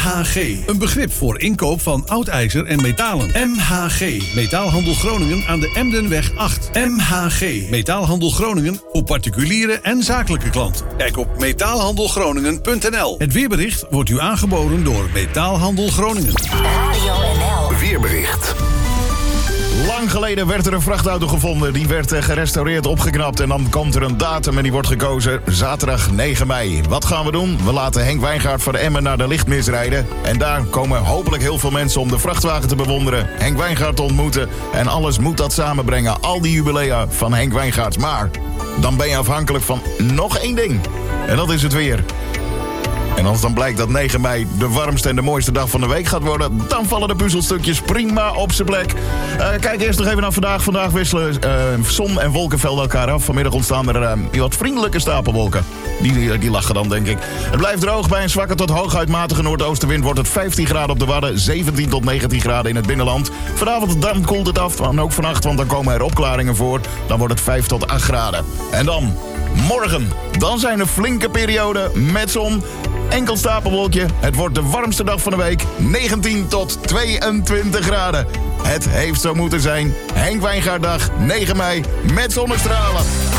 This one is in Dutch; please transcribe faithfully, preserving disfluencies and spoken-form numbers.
H G, een begrip voor inkoop van oud ijzer en metalen. M H G, Metaalhandel Groningen aan de Emdenweg acht. M H G, Metaalhandel Groningen voor particuliere en zakelijke klanten. Kijk op metaalhandelgroningen punt n l. Het weerbericht wordt u aangeboden door Metaalhandel Groningen. Radio N L. Weerbericht. Lang geleden werd er een vrachtauto gevonden. Die werd eh, gerestaureerd, opgeknapt. En dan komt er een datum en die wordt gekozen. Zaterdag negen mei. Wat gaan we doen? We laten Henk Wijngaard van Emmen naar de lichtmis rijden. En daar komen hopelijk heel veel mensen om de vrachtwagen te bewonderen. Henk Wijngaard te ontmoeten. En alles moet dat samenbrengen. Al die jubilea van Henk Wijngaard. Maar dan ben je afhankelijk van nog één ding. En dat is het weer. En als dan blijkt dat negen mei de warmste en de mooiste dag van de week gaat worden, dan vallen de puzzelstukjes prima op zijn plek. Uh, kijk eerst nog even naar vandaag. Vandaag wisselen uh, zon en wolkenvelden elkaar af. Vanmiddag ontstaan er uh, wat vriendelijke stapelwolken. Die, die lachen dan, denk ik. Het blijft droog. Bij een zwakke tot hooguit matige noordoostenwind wordt het vijftien graden op de Wadden, zeventien tot negentien graden in het binnenland. Vanavond dan koelt het af, en ook vannacht, want dan komen er opklaringen voor. Dan wordt het vijf tot acht graden. En dan, morgen, dan zijn er flinke perioden met zon. Enkel stapelwolkje. Het wordt de warmste dag van de week. negentien tot tweeëntwintig graden. Het heeft zo moeten zijn. Henk Wijngaarddag, negen mei, met zonnestralen.